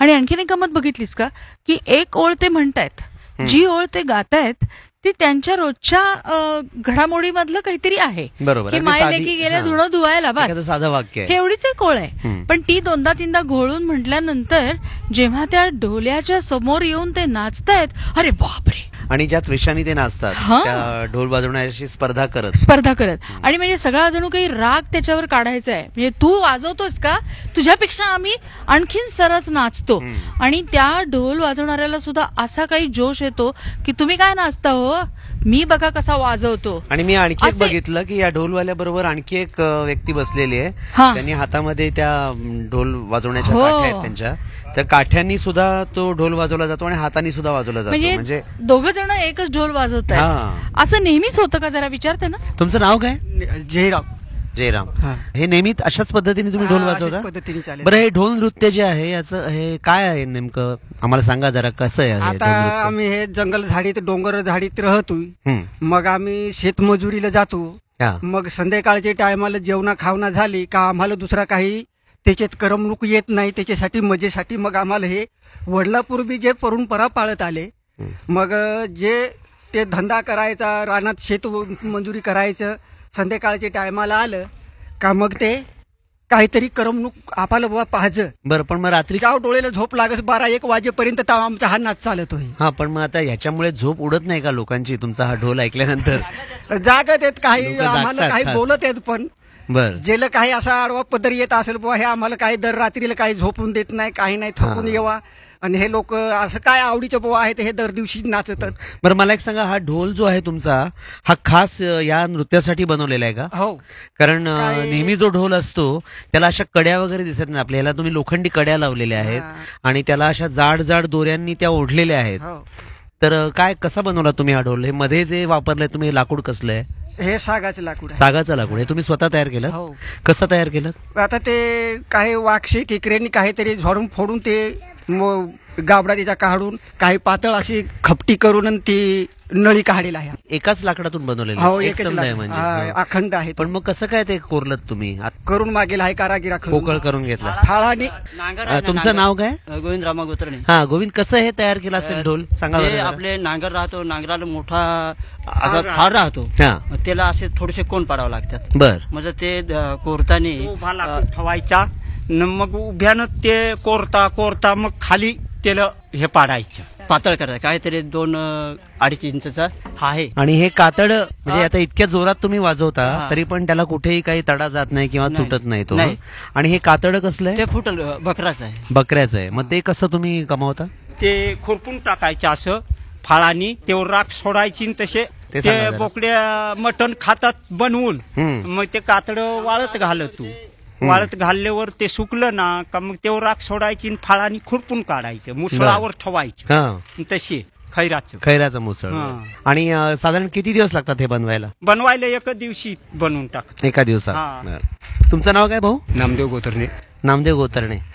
आणि आणखीन एक गंमत बघितलीस का की एक ओळ ते म्हणतायत, जी ओळ ते गातायत ती त्यांच्या रोजच्या घडामोडीमधलं काहीतरी आहे. बरोबर. की माय लेकी गेल्या धुणं धुवायला, बस साधं वाक्य हे एवढीच एक ओळ आहे. पण ती दोनदा तीनदा घोळून म्हटल्यानंतर जेव्हा त्या ढोल्याच्या समोर येऊन ते नाचतायत, अरे बापरे. आणि ज्या त्वेषाने ते नाचतात त्या ढोल वाजवण्याची स्पर्धा करत आणि म्हणजे सगळा जणू काही राग त्याच्यावर काढायचा आहे. म्हणजे तू वाजवतोस का, तुझ्यापेक्षा आम्ही आणखीन सरस नाचतो. आणि त्या ढोल वाजवणाऱ्याला सुद्धा असा काही जोश येतो की तुम्ही काय नाचता हो, मी बघा कसा वाजवतो. आणि मी आणखी एक बघितलं की या ढोलवाल्या बरोबर आणखी एक व्यक्ती बसलेली आहे. त्यांनी हातामध्ये त्या ढोल वाजवण्याच्या काठ्या आहेत त्यांच्या, तर काठ्यांनी सुद्धा तो ढोल वाजवला जातो आणि हातांनी सुद्धा वाजवला जातो. म्हणजे दोघं जण एकच ढोल वाजवत आहेत. असं नेहमीच होतं का, जरा विचारते ना. तुमचं नाव काय? जयराम. हे नेहमी अशाच पद्धतीने तुम्ही ढोल वाजवता? बरं, हे ढोल नृत्य जे आहे याचं हे काय आहे नेमकं, आम्हाला सांगा जरा, कसं आहे? आता आम्ही हे जंगल झाडीत डोंगर झाडीत राहतोय, मग आम्ही शेतमजुरीला जातो. मग संध्याकाळच्या टायमाला जेवणा खावणा झाली का आम्हाला दुसरा काही त्याच्यात करमणूक येत नाही. त्याच्यासाठी मजेसाठी मग आम्हाला हे वडिलापूर्वी जे परंपरा पाळत आले, मग जे ते धंदा करायचा, रानात शेत मंजुरी करायचं, संध्याकाळच्या टायमाला आलं का मग ते काहीतरी करमणूक आपल्याला बाबा पाहायचं. बरं, पण मग रात्री गाव डोळ्याला झोप लागत 12-1 वाजेपर्यंत आमचा हा नाच चालत होईल. हा, पण मग आता ह्याच्यामुळे झोप उडत नाही का लोकांची तुमचा हा ढोल ऐकल्यानंतर? जागत आहेत काही, आम्हाला काही बोलत आहेत, पण बर जेला काही असा आडवा पदर येत असेल बुवा, हे आम्हाला काही दर रात्रीला काही झोपून देत नाही, काही नाही, थकून येवा. आणि हे लोक असं काय आवडीचे बुवा आहेत, हे दर दिवशी नाचतात. बरं, मला एक सांगा, हा ढोल जो आहे तुमचा हा खास या नृत्यासाठी बनवलेला आहे का? हो. कारण नेहमी जो ढोल असतो त्याला अशा कड्या वगैरे दिसत नाही आपल्याला, तुम्ही लोखंडी कड्या लावलेल्या आहेत आणि त्याला अशा जाड जाड दोऱ्यांनी त्या ओढलेल्या आहेत. तर काय, कसा बनवला तुम्ही हा ढोल? हे मध्ये जे वापरलंय तुम्ही लाकूड कसलं आहे? हे सागाचं लाकूड. सागाचं लाकूड हे तुम्ही स्वतः तयार केलं? हो. कसं तयार केलं? आता ते काही वाक्षे किकऱ्यांनी काहीतरी झाडून फोडून ते गाबडा तिचा काढून काही पातळ अशी खपटी करून ती नळी काढलेला आहे. एकाच लाकडातून बनवलेलं? हो, म्हणजे अखंड आहे. पण मग कसं काय ते कोरलत तुम्ही? करून मागेल आहे कारागिरा पोकळ करून घेतला. फाळाने. तुमचं नाव काय? गोविंद रामा गोतरणे. हा, गोविंद, कसं हे तयार केलं असेल ढोल, सांगा. आपले नांगर राहतो, नांगराला मोठा असा फार राहतो, त्याला असे थोडेसे कोण पाडावं लागतात. बर. म्हणजे ते कोरताना ठेवायचा, मग उभ्यानं ते कोरता मग खाली त्याला हे पाडायचं, पातळ करायचं, काहीतरी 2-2.5 इंचचा हा आहे. आणि हे कातड म्हणजे आता इतक्या जोरात तुम्ही वाजवता तरी पण त्याला कुठेही काही तडा जात नाही किंवा तुटत नाही तो. आणि हे कातड कसलं आहे? ते फुटल बकराचं आहे. बकऱ्याचं आहे. मग ते कसं तुम्ही कमावता? ते खुरपून टाकायचं असं फाळानी, तेव्हा राख सोडायची, तसे ते बोकड्या मटण खातात बनवून. मग ते कातड वाळत घालत, वाळत घालल्यावर ते सुकलं ना का मग तेव्हा राख सोडायची, फाळानी खुरपून काढायचं, मुसळावर ठेवायचं. तशी खैराचं मुसळ. आणि साधारण किती दिवस लागतात हे बनवायला? बनवायला 1 दिवशी बनवून टाक. एका दिवसात. तुमचं नाव काय भाऊ? नामदेव गोतरणे. नामदेव गोतरणे.